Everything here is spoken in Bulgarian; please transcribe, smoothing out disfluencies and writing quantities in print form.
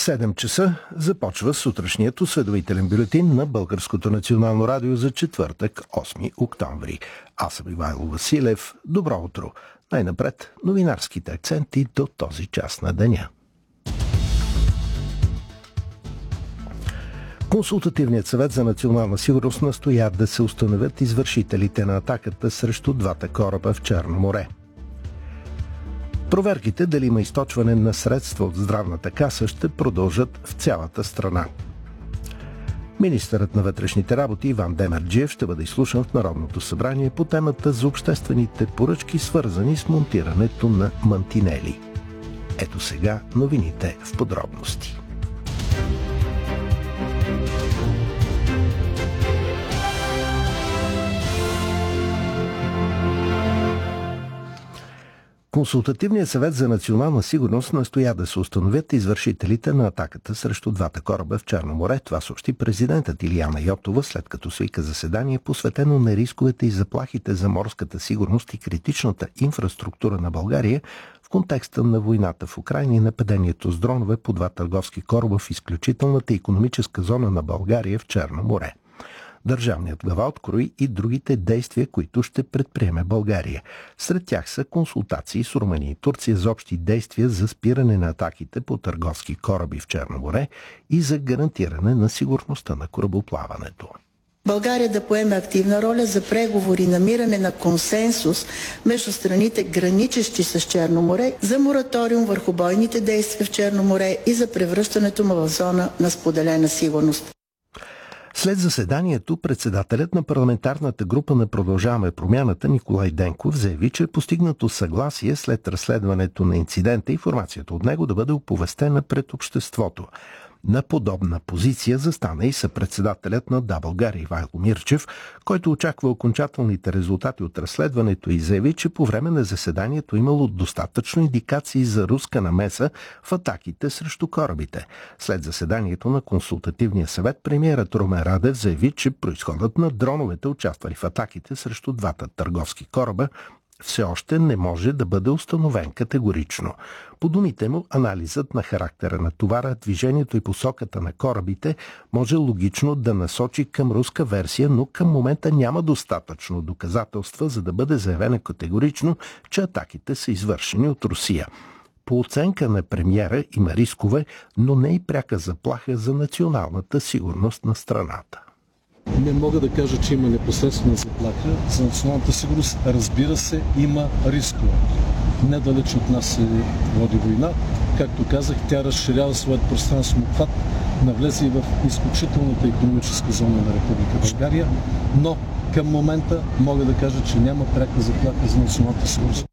В 7 часа започва сутрешният осведомителен бюлетин на Българското национално радио за четвъртък, 8 октомври. Аз съм Ивайло Василев. Добро утро! Най-напред новинарските акценти до този час на деня. Консултативният съвет за национална сигурност настоя да се установят извършителите на атаката срещу двата кораба в Черно море. Проверките дали има източване на средства от здравната каса ще продължат в цялата страна. Министърът на вътрешните работи Иван Демерджиев ще бъде изслушан в Народното събрание по темата за обществените поръчки, свързани с монтирането на мантинели. Ето сега новините в подробности. Консултативният съвет за национална сигурност настоя да се установят извършителите на атаката срещу двата кораба в Черно море. Това съобщи президентът Илияна Йотова, след като свика заседание, посветено на рисковете и заплахите за морската сигурност и критичната инфраструктура на България в контекста на войната в Украйна и нападението с дронове по два търговски кораба в изключителната икономическа зона на България в Черно море. Държавният глава открои и другите действия, които ще предприеме България. Сред тях са консултации с Румъния и Турция за общи действия за спиране на атаките по търговски кораби в Черно море и за гарантиране на сигурността на корабоплаването. България да поеме активна роля за преговори, намиране на консенсус между страните, граничещи с Черно море, за мораториум върху бойните действия в Черно море и за превръщането му в зона на споделена сигурност. След заседанието, председателят на парламентарната група на Продължаваме промяната Николай Денков заяви, че е постигнато съгласие след разследването на инцидента информацията от него да бъде оповестена пред обществото. На подобна позиция застана и съпредседателят на Да, България Ивайло Мирчев, който очаква окончателните резултати от разследването и заяви, че по време на заседанието имало достатъчно индикации за руска намеса в атаките срещу корабите. След заседанието на Консултативния съвет, премиерът Румен Радев заяви, че произходът на дроновете, участвали в атаките срещу двата търговски кораба, все още не може да бъде установен категорично. По думите му, анализът на характера на товара, движението и посоката на корабите може логично да насочи към руска версия, но към момента няма достатъчно доказателства, за да бъде заявено категорично, че атаките са извършени от Русия. По оценка на премиера има рискове, но не и пряка заплаха за националната сигурност на страната. Не мога да кажа, че има непосредствена заплаха за националната сигурност. Разбира се, има рискове. Недалеч от нас се води война. Както казах, тя разширява своят пространствен обхват, навлезе и в изключителната икономическа зона на Република България, но към момента мога да кажа, че няма пряка заплаха за националната сигурност.